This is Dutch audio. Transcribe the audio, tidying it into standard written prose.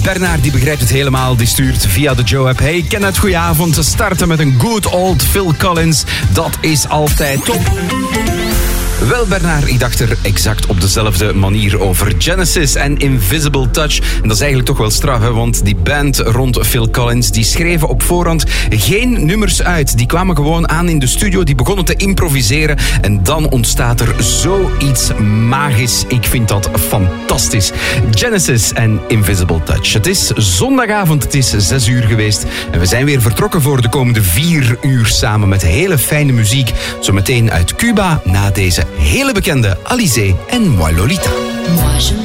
Bernard die begrijpt het helemaal, die stuurt via de Joe-app. Hey Kenneth, goedenavond. Te starten met een good old Phil Collins. Dat is altijd top. Wel Bernard, ik dacht er exact op dezelfde manier over. Genesis en Invisible Touch. En dat is eigenlijk toch wel straf, hè? Want die band rond Phil Collins, die schreven op voorhand geen nummers uit. Die kwamen gewoon aan in de studio, die begonnen te improviseren. En dan ontstaat er zoiets magisch. Ik vind dat fantastisch. Genesis en Invisible Touch. Het is zondagavond, het is 6 uur geweest. En we zijn weer vertrokken voor de komende 4 uur samen met hele fijne muziek. Zometeen uit Cuba na deze hele bekende Alizé en Moi Lolita.